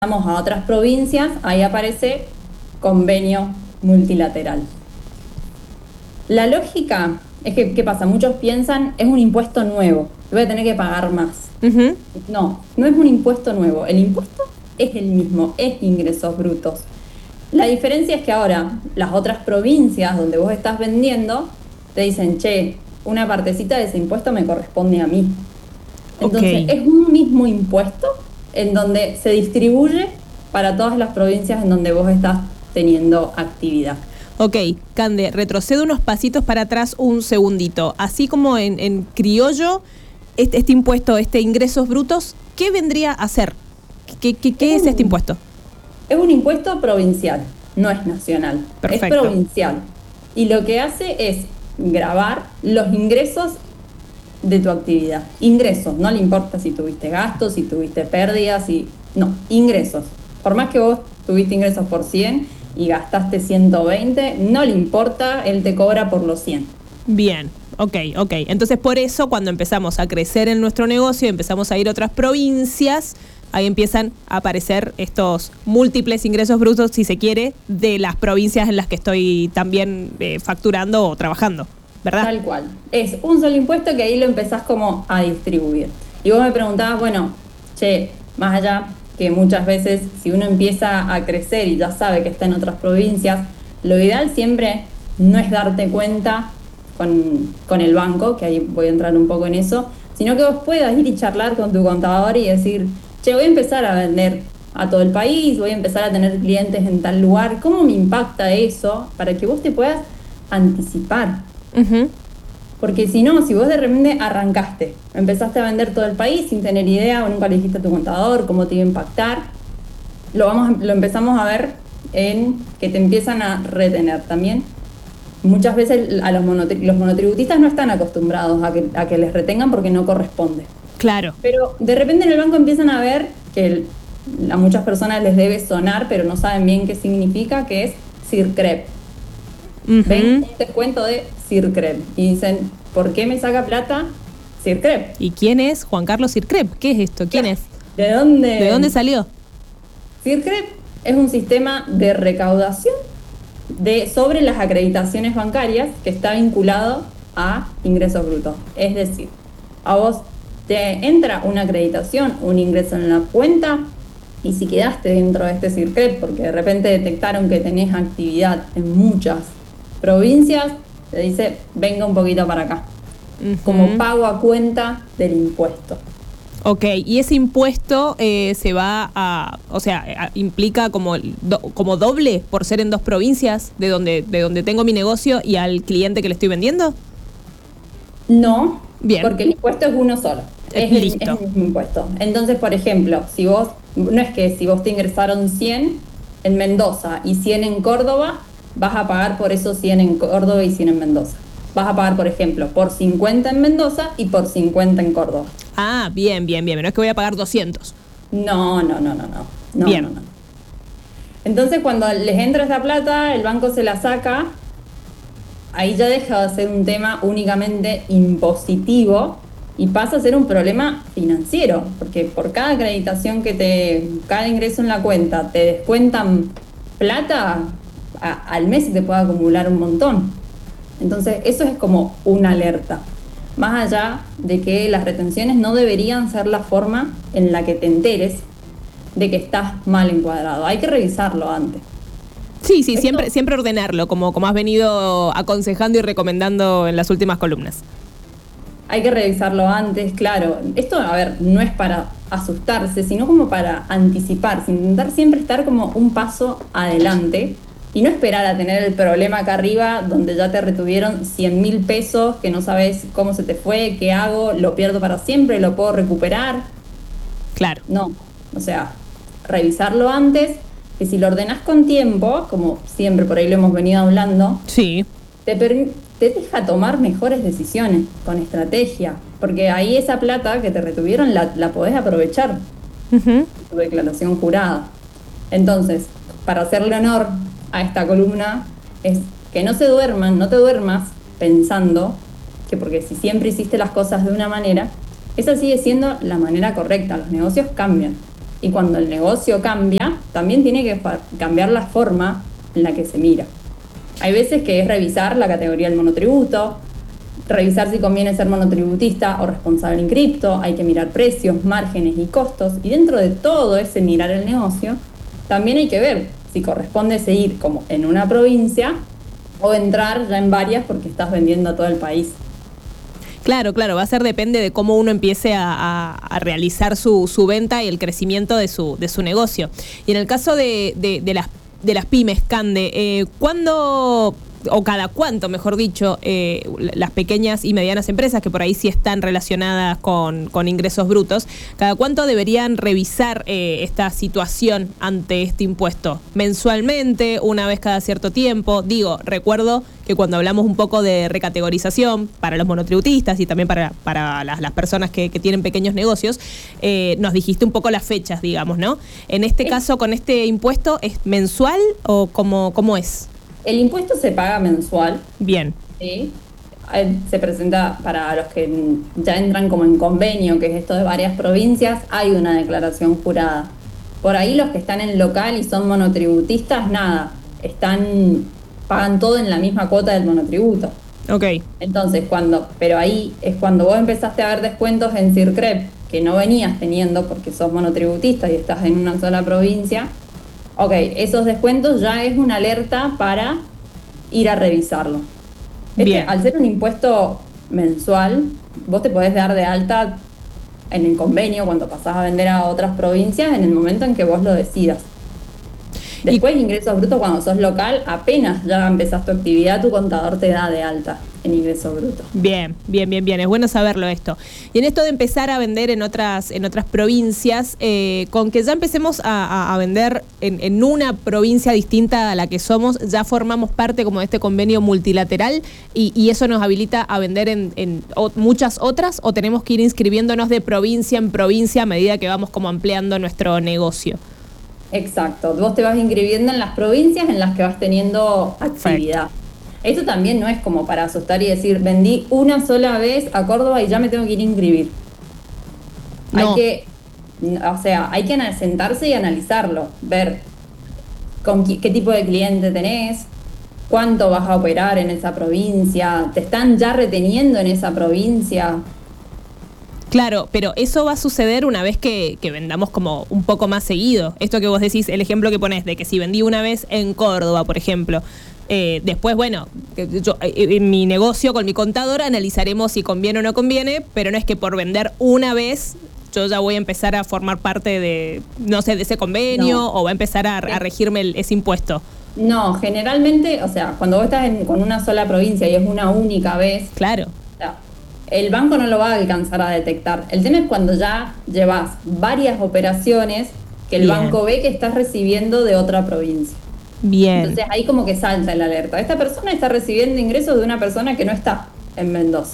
Vamos a otras provincias, ahí aparece convenio multilateral. La lógica es que, ¿qué pasa? Muchos piensan, es un impuesto nuevo, voy a tener que pagar más. Ujú. No, no es un impuesto nuevo, el impuesto es el mismo, es ingresos brutos. La diferencia es que ahora las otras provincias donde vos estás vendiendo te dicen, che, una partecita de ese impuesto me corresponde a mí. Entonces, Ok. es un mismo impuesto en donde se distribuye para todas las provincias en donde vos estás teniendo actividad. Ok, Cande, retrocedo unos pasitos para atrás un segundito. Así como en criollo, este impuesto, ingresos brutos, ¿qué vendría a ser? ¿Qué es este impuesto? Es un impuesto provincial, no es nacional. Perfecto. Es provincial. Y lo que hace es gravar los ingresos de tu actividad. Ingresos, no le importa si tuviste gastos, si tuviste pérdidas, no, ingresos. Por más que vos tuviste ingresos por 100 y gastaste 120, no le importa, él te cobra por los 100. Bien, ok. Entonces, por eso, cuando empezamos a crecer en nuestro negocio, empezamos a ir a otras provincias, ahí empiezan a aparecer estos múltiples ingresos brutos, si se quiere, de las provincias en las que estoy también facturando o trabajando, ¿verdad? Tal cual. Es un solo impuesto que ahí lo empezás como a distribuir. Y vos me preguntabas, bueno, che, más allá que muchas veces si uno empieza a crecer y ya sabe que está en otras provincias, lo ideal siempre no es darte cuenta con el banco, que ahí voy a entrar un poco en eso, sino que vos puedas ir y charlar con tu contador y decir, che, voy a empezar a vender a todo el país, voy a empezar a tener clientes en tal lugar, ¿cómo me impacta eso? Para que vos te puedas anticipar. Uh-huh. Porque si no, si vos de repente arrancaste, empezaste a vender todo el país sin tener idea, o nunca le dijiste a tu contador cómo te iba a impactar, lo empezamos a ver en que te empiezan a retener también. Muchas veces los monotributistas no están acostumbrados a que les retengan porque no corresponde. Claro. Pero de repente en el banco empiezan a ver que a muchas personas les debe sonar, pero no saben bien qué significa, que es CIRCREP. Uh-huh. Ven un descuento de CIRCREP y dicen, ¿por qué me saca plata CIRCREP? ¿Y quién es Juan Carlos Circrep? ¿Qué es esto? ¿Quién es? ¿De dónde salió? CIRCREP es un sistema de recaudación sobre las acreditaciones bancarias que está vinculado a ingresos brutos. Es decir, a vos te entra una acreditación, un ingreso en la cuenta, y si quedaste dentro de este CIRCREP porque de repente detectaron que tenés actividad en muchas provincias, te dice, venga un poquito para acá, como pago a cuenta del impuesto. Ok, y ese impuesto se va implica como doble por ser en dos provincias de donde tengo mi negocio y al cliente que le estoy vendiendo. No, bien, porque el impuesto es uno solo. Es el mismo impuesto. Entonces, por ejemplo, no es que si vos te ingresaron 100 en Mendoza y 100 en Córdoba, vas a pagar por esos 100 en Córdoba y 100 en Mendoza. Vas a pagar, por ejemplo, por 50 en Mendoza y por 50 en Córdoba. Ah, bien. No es que voy a pagar 200. No. Bien. No. Entonces, cuando les entra esa plata, el banco se la saca, ahí ya deja de ser un tema únicamente impositivo y pasa a ser un problema financiero, porque por cada acreditación cada ingreso en la cuenta te descuentan plata, al mes se te puede acumular un montón. Entonces eso es como una alerta, más allá de que las retenciones no deberían ser la forma en la que te enteres de que estás mal encuadrado, hay que revisarlo antes. Sí, siempre ordenarlo, como has venido aconsejando y recomendando en las últimas columnas. Hay que revisarlo antes, claro. Esto, a ver, no es para asustarse, sino como para anticiparse, intentar siempre estar como un paso adelante y no esperar a tener el problema acá arriba donde ya te retuvieron 100.000 pesos, que no sabes cómo se te fue, qué hago, lo pierdo para siempre, lo puedo recuperar. Claro. No, o sea, revisarlo antes, que si lo ordenás con tiempo, como siempre por ahí lo hemos venido hablando, sí, te deja tomar mejores decisiones con estrategia, porque ahí esa plata que te retuvieron la podés aprovechar. Uh-huh. Tu declaración jurada. Entonces, para hacerle honor a esta columna, es que no te duermas pensando que porque si siempre hiciste las cosas de una manera, esa sigue siendo la manera correcta, los negocios cambian. Y cuando el negocio cambia, también tiene que cambiar la forma en la que se mira. Hay veces que es revisar la categoría del monotributo, revisar si conviene ser monotributista o responsable en cripto, hay que mirar precios, márgenes y costos, y dentro de todo ese mirar el negocio, también hay que ver si corresponde seguir como en una provincia o entrar ya en varias porque estás vendiendo a todo el país. Claro, va a ser depende de cómo uno empiece a realizar su venta y el crecimiento de su negocio. Y en el caso de las pymes, Cande, ¿cuándo o cada cuánto, mejor dicho, las pequeñas y medianas empresas, que por ahí sí están relacionadas con ingresos brutos, cada cuánto deberían revisar esta situación ante este impuesto? ¿Mensualmente, una vez cada cierto tiempo? Digo, recuerdo que cuando hablamos un poco de recategorización para los monotributistas y también para las personas que tienen pequeños negocios, nos dijiste un poco las fechas, digamos, ¿no? En este caso, con este impuesto, ¿es mensual o cómo es? El impuesto se paga mensual. Bien. ¿Sí? Se presenta para los que ya entran como en convenio, que es esto de varias provincias, hay una declaración jurada. Por ahí los que están en local y son monotributistas, nada, pagan todo en la misma cuota del monotributo. Ok. Entonces, pero ahí es cuando vos empezaste a ver descuentos en CIRCREP, que no venías teniendo porque sos monotributista y estás en una sola provincia. Ok, esos descuentos ya es una alerta para ir a revisarlo. Bien. Al ser un impuesto mensual, vos te podés dar de alta en el convenio cuando pasás a vender a otras provincias en el momento en que vos lo decidas. Después, ingresos brutos, cuando sos local, apenas ya empezás tu actividad, tu contador te da de alta en ingresos brutos. Bien. Es bueno saberlo esto. Y en esto de empezar a vender en otras provincias, con que ya empecemos a vender en una provincia distinta a la que somos, ya formamos parte como de este convenio multilateral y eso nos habilita a vender en muchas otras, o tenemos que ir inscribiéndonos de provincia en provincia a medida que vamos como ampliando nuestro negocio. Exacto, vos te vas inscribiendo en las provincias en las que vas teniendo actividad. Esto también no es como para asustar y decir, vendí una sola vez a Córdoba y ya me tengo que ir a inscribir. No. Hay que sentarse y analizarlo, ver qué tipo de cliente tenés, cuánto vas a operar en esa provincia, te están ya reteniendo en esa provincia. Claro, pero eso va a suceder una vez que vendamos como un poco más seguido. Esto que vos decís, el ejemplo que ponés de que si vendí una vez en Córdoba, por ejemplo, después, bueno, yo en mi negocio con mi contador analizaremos si conviene o no conviene, pero no es que por vender una vez yo ya voy a empezar a formar parte de, no sé, de ese convenio, o va a empezar a regirme ese impuesto. No, generalmente, cuando vos estás con una sola provincia y es una única vez. Claro. El banco no lo va a alcanzar a detectar. El tema es cuando ya llevas varias operaciones que el banco ve que estás recibiendo de otra provincia. Bien. Entonces ahí como que salta el alerta. Esta persona está recibiendo ingresos de una persona que no está en Mendoza.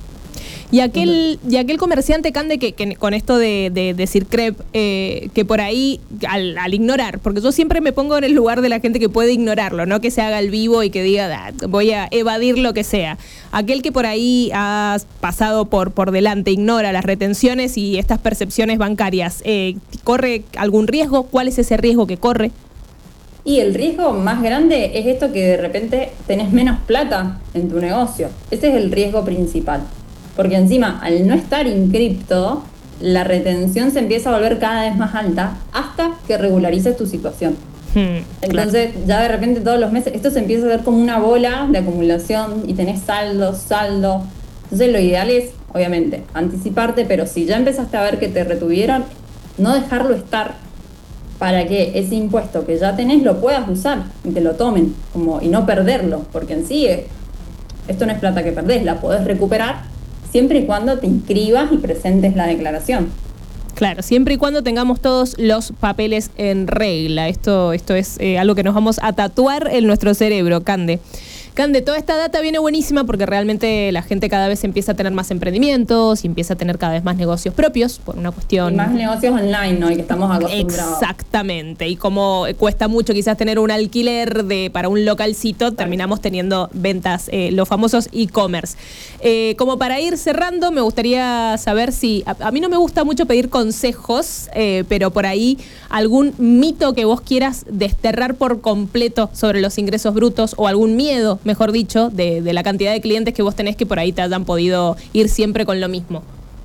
Y aquel comerciante, Cande, que con esto de CIRCREP, que por ahí, al ignorar, porque yo siempre me pongo en el lugar de la gente que puede ignorarlo, no que se haga el vivo y que diga, voy a evadir lo que sea. Aquel que por ahí ha pasado por delante, ignora las retenciones y estas percepciones bancarias, ¿corre algún riesgo? ¿Cuál es ese riesgo que corre? Y el riesgo más grande es esto, que de repente tenés menos plata en tu negocio. Ese es el riesgo principal. Porque encima, al no estar inscripto, la retención se empieza a volver cada vez más alta hasta que regularices tu situación. Entonces, ya de repente todos los meses, esto se empieza a ver como una bola de acumulación y tenés saldo. Entonces, lo ideal es, obviamente, anticiparte, pero si ya empezaste a ver que te retuvieron, no dejarlo estar para que ese impuesto que ya tenés lo puedas usar y te lo tomen, y no perderlo, porque en sí, esto no es plata que perdés, la podés recuperar siempre y cuando te inscribas y presentes la declaración. Claro, siempre y cuando tengamos todos los papeles en regla. Esto es algo que nos vamos a tatuar en nuestro cerebro, Cande. Cande, toda esta data viene buenísima porque realmente la gente cada vez empieza a tener más emprendimientos y empieza a tener cada vez más negocios propios por una cuestión... Y más negocios online, ¿no? Y que estamos acostumbrados. Exactamente. Y como cuesta mucho quizás tener un alquiler para un localcito, terminamos teniendo ventas, los famosos e-commerce. Como para ir cerrando, me gustaría saber si... A mí no me gusta mucho pedir consejos, pero por ahí algún mito que vos quieras desterrar por completo sobre los ingresos brutos o algún miedo, mejor dicho, de la cantidad de clientes que vos tenés que por ahí te hayan podido ir siempre con lo mismo.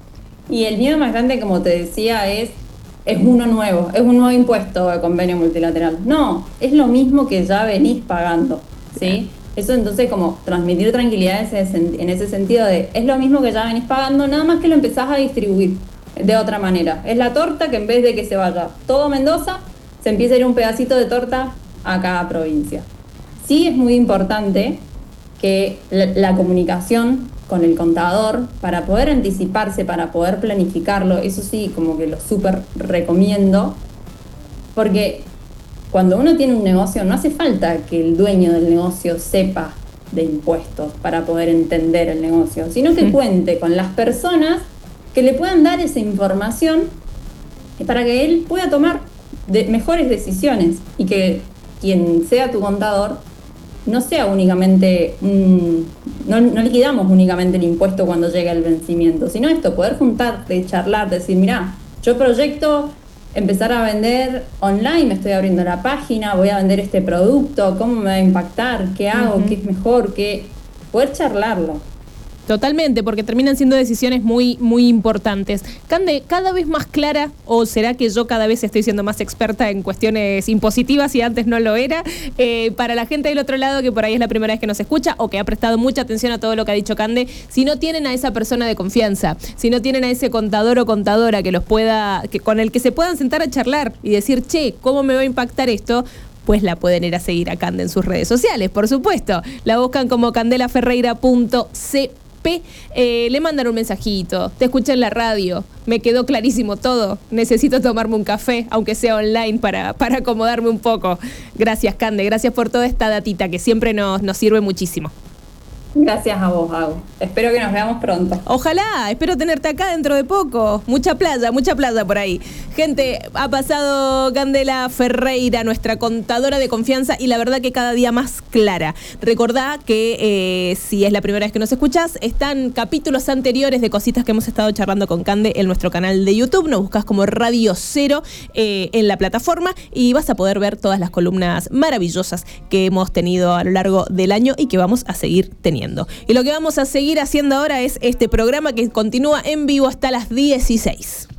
Y el miedo más grande, como te decía, es uno nuevo, es un nuevo impuesto de convenio multilateral. No, es lo mismo que ya venís pagando, ¿sí? Eso entonces como transmitir tranquilidad en ese sentido de es lo mismo que ya venís pagando, nada más que lo empezás a distribuir de otra manera. Es la torta que en vez de que se vaya todo Mendoza, se empieza a ir un pedacito de torta a cada provincia. Sí es muy importante que la comunicación con el contador para poder anticiparse, para poder planificarlo, eso sí, como que lo súper recomiendo, porque cuando uno tiene un negocio no hace falta que el dueño del negocio sepa de impuestos para poder entender el negocio, sino que cuente con las personas que le puedan dar esa información para que él pueda tomar mejores decisiones y que quien sea tu contador no sea únicamente, no liquidamos únicamente el impuesto cuando llega el vencimiento, sino esto, poder juntarte, charlar, decir, mirá, yo proyecto empezar a vender online, me estoy abriendo la página, voy a vender este producto, ¿cómo me va a impactar? ¿Qué hago? ¿Qué es mejor? Poder charlarlo. Totalmente, porque terminan siendo decisiones muy, muy importantes. Cande, ¿cada vez más clara o será que yo cada vez estoy siendo más experta en cuestiones impositivas y antes no lo era? Para la gente del otro lado que por ahí es la primera vez que nos escucha o que ha prestado mucha atención a todo lo que ha dicho Cande, si no tienen a esa persona de confianza, si no tienen a ese contador o contadora que con el que se puedan sentar a charlar y decir, che, ¿cómo me va a impactar esto? Pues la pueden ir a seguir a Cande en sus redes sociales, por supuesto. La buscan como candelaferreira.cp. Le mandan un mensajito, te escuché en la radio, me quedó clarísimo todo, necesito tomarme un café, aunque sea online, para acomodarme un poco. Gracias, Cande, gracias por toda esta datita que siempre nos sirve muchísimo. Gracias a vos, Agu. Espero que nos veamos pronto. Ojalá, espero tenerte acá dentro de poco. Mucha playa por ahí. Gente, ha pasado Candela Ferreira, nuestra contadora de confianza, y la verdad que cada día más clara. Recordá que si es la primera vez que nos escuchás, están capítulos anteriores de cositas que hemos estado charlando con Cande en nuestro canal de YouTube. Nos buscás como Radio Cero en la plataforma y vas a poder ver todas las columnas maravillosas que hemos tenido a lo largo del año y que vamos a seguir teniendo. Y lo que vamos a seguir haciendo ahora es este programa que continúa en vivo hasta las 16.